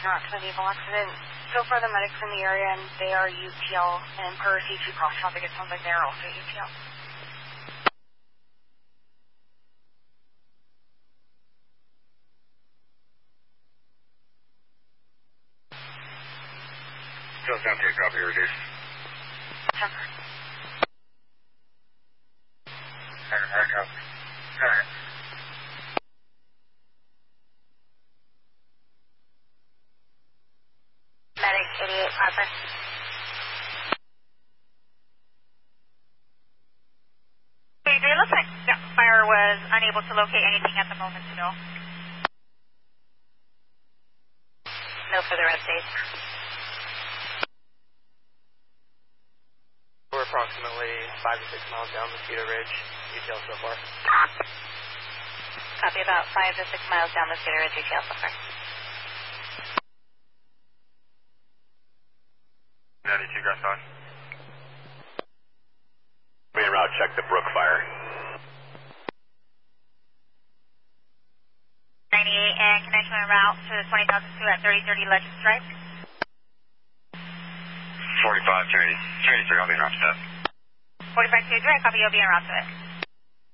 not to the vehicle accident. So far, the medics in the area, and they are UPL, and per C2 cross traffic, it sounds like they're also UPL. Just down take copy, reduce. Temper. Alright, copy. Alright. Medic 88, Harper. It looks like the fire was unable to locate anything at the moment still. No further updates. We're approximately 5 to 6 miles down Mosquito Ridge. UTL so far. Copy, about 5 to 6 miles down Mosquito Ridge, UTL so far. 92, got on. Main route, check the Brook fire. 98 and connection en route to 20,002 at 3030 Legends Drive. 45, Trinity 3, I'll be in route to that. 45 to Drive, copy, you'll be en route to it.